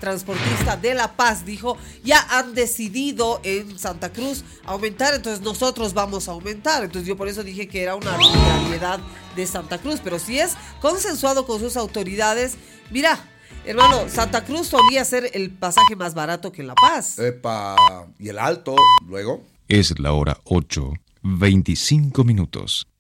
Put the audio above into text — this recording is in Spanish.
transportista de La Paz, dijo, ya han decidido en Santa Cruz aumentar, entonces nosotros vamos a aumentar. Entonces yo por eso dije que era una arbitrariedad de Santa Cruz, pero si es consensuado con sus autoridades, mira, hermano, Santa Cruz solía ser el pasaje más barato que en La Paz. Epa, y el alto, luego. Es la hora 8:25.